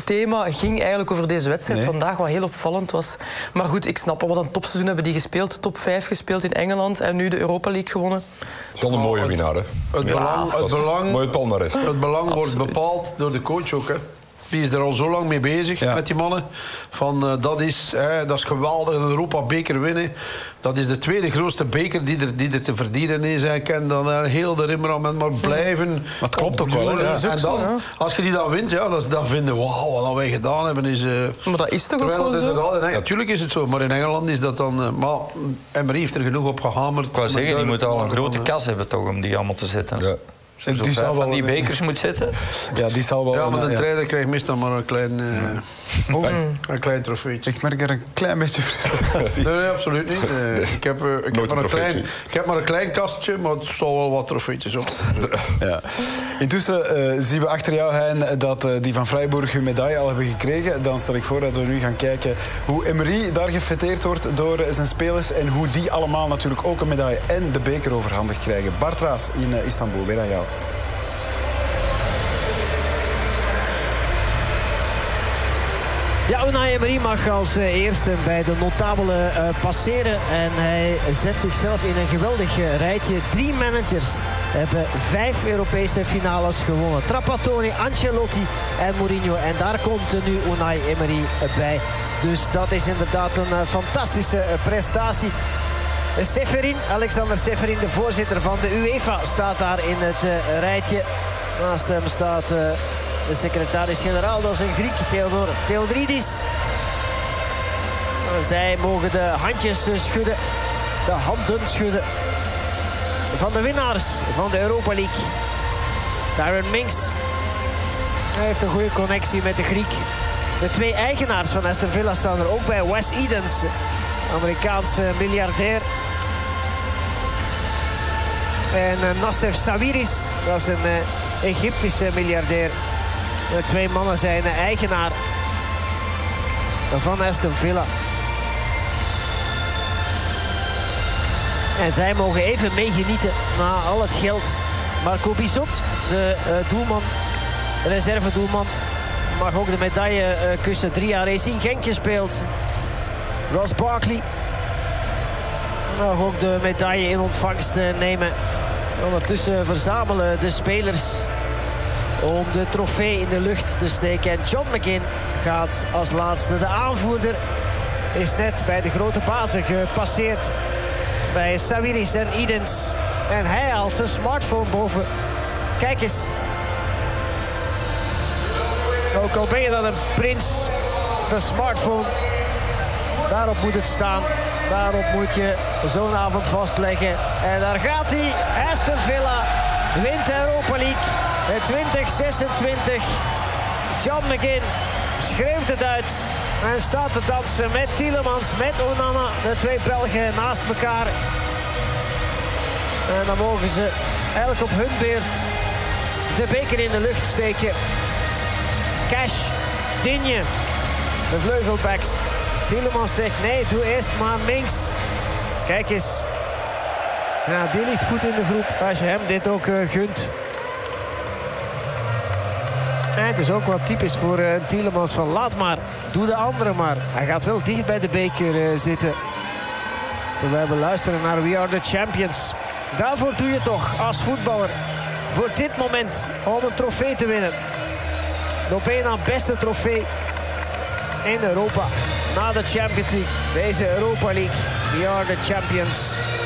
thema ging eigenlijk over deze wedstrijd vandaag, wat heel opvallend was. Maar goed, ik snap al, wat een topseizoen hebben die gespeeld. Top 5 gespeeld in Engeland en nu de Europa League gewonnen. Dat is een mooie winnaar, hè? Het belang wordt bepaald door de coach ook, hè. Die is er al zo lang mee bezig met die mannen. Dat is geweldig, een Europa-beker winnen. Dat is de tweede grootste beker die er te verdienen is. Ik ken dan heel de rimmerament maar blijven. Maar het klopt ook wel. En dan, als je die dan wint, dan vinden we, wauw, wat wij gedaan hebben is... maar dat is toch ook wel zo? Natuurlijk is het zo, maar in Engeland is dat dan... maar Emery heeft er genoeg op gehamerd. Ik wou zeggen, die moet al een grote kas hebben toch, om die allemaal te zetten. Ja. En die zal van die bekers moet zitten. Ja, die zal wel. Ja, maar de trainer krijgt meestal maar een klein trofeetje. Ik merk er een klein beetje frustratie. Nee, absoluut niet. Ik heb maar een klein kastje, maar het staat wel wat trofeetjes op. Ja. Intussen zien we achter jou, Hein, dat die van Freiburg hun medaille al hebben gekregen. Dan stel ik voor dat we nu gaan kijken hoe Emery daar gefêteerd wordt door zijn spelers en hoe die allemaal natuurlijk ook een medaille en de beker overhandigd krijgen. Bart Raas in Istanbul, weer aan jou. Ja, Unai Emery mag als eerste bij de notabelen passeren. En hij zet zichzelf in een geweldig rijtje. 3 managers hebben 5 Europese finales gewonnen. Trapattoni, Ancelotti en Mourinho. En daar komt nu Unai Emery bij. Dus dat is inderdaad een fantastische prestatie. Alexander Seferin, de voorzitter van de UEFA, staat daar in het rijtje. Naast hem staat de secretaris-generaal, dat is een Griek, Theodor Theodridis. Zij mogen de handjes schudden, de handen schudden van de winnaars van de Europa League. Tyrone Mings, hij heeft een goede connectie met de Griek. De 2 eigenaars van Aston Villa staan er ook bij. Wes Edens, Amerikaanse miljardair. En Nassef Sawiris, dat is een Egyptische miljardair. De 2 mannen zijn eigenaar van Aston Villa. En zij mogen even meegenieten na al het geld. Marco Bizot, de doelman, reservedoelman, mag ook de medaille kussen. 3 jaar Racing Genk gespeeld. Ross Barkley mag ook de medaille in ontvangst nemen. Ondertussen verzamelen de spelers om de trofee in de lucht te steken. En John McGinn gaat als laatste. De aanvoerder is net bij de grote bazen gepasseerd. Bij Sawiris en Edens. En hij haalt zijn smartphone boven. Kijk eens. Ook al ben je dan een prins, de smartphone, daarop moet het staan. Daarop moet je zo'n avond vastleggen. En daar gaat hij. Aston Villa wint de Europa League in 2026. John McGinn schreeuwt het uit. En staat te dansen met Tielemans, met Onana. De 2 Belgen naast elkaar. En dan mogen ze elk op hun beurt de beker in de lucht steken. Cash, Digne, de vleugelbacks. Tielemans zegt nee, doe eerst maar Mings. Kijk eens. Ja, die ligt goed in de groep als je hem dit ook gunt. En het is ook wat typisch voor Tielemans van laat maar, doe de andere maar. Hij gaat wel dicht bij de beker zitten. Terwijl we luisteren naar We Are The Champions. Daarvoor doe je toch als voetballer. Voor dit moment om een trofee te winnen. De op één na beste trofee in Europa. Na de Champions League. Deze Europa League. We Are The Champions.